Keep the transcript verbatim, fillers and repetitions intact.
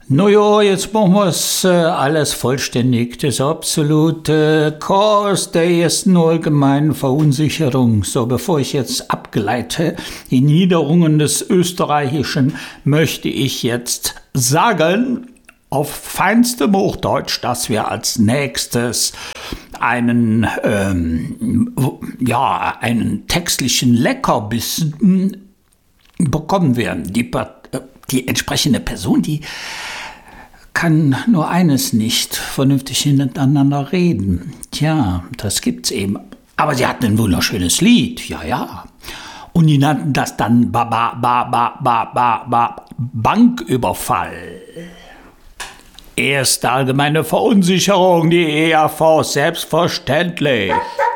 No ja, jetzt machen wir es äh, alles vollständig. Das absolute Chaos der ersten allgemeinen Verunsicherung. So, bevor ich jetzt abgeleite die Niederungen des Österreichischen, möchte ich jetzt sagen, auf feinstem Hochdeutsch, dass wir als nächstes einen, ähm, ja, einen textlichen Leckerbissen bekommen werden. Die, die entsprechende Person, die kann nur eines nicht, vernünftig hintereinander reden. Tja, das gibt's eben. Aber sie hatten ein wunderschönes Lied, ja, ja. Und die nannten das dann ba, ba, ba, ba, ba, ba, ba, Banküberfall. Erste allgemeine Verunsicherung, die E A V, selbstverständlich.